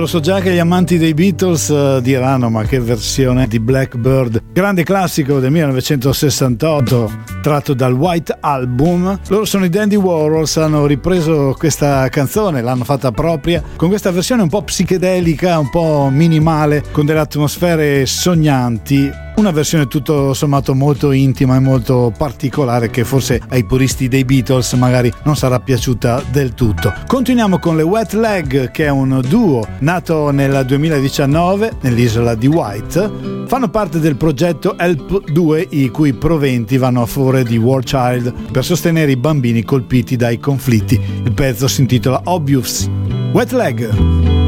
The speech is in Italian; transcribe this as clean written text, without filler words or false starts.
so già che gli amanti dei Beatles diranno: ma che versione di Blackbird, grande classico del 1968 tratto dal White Album. Loro sono i Dandy Warhols, hanno ripreso questa canzone, l'hanno fatta propria con questa versione un po' psichedelica, un po' minimale, con delle atmosfere sognanti. Una versione tutto sommato molto intima e molto particolare che forse ai puristi dei Beatles magari non sarà piaciuta del tutto. Continuiamo con le Wet Leg, che è un duo nato nel 2019 nell'isola di White. Fanno parte del progetto Help 2, i cui proventi vanno a favore di War Child per sostenere i bambini colpiti dai conflitti. Il pezzo si intitola Obvious. Wet Leg.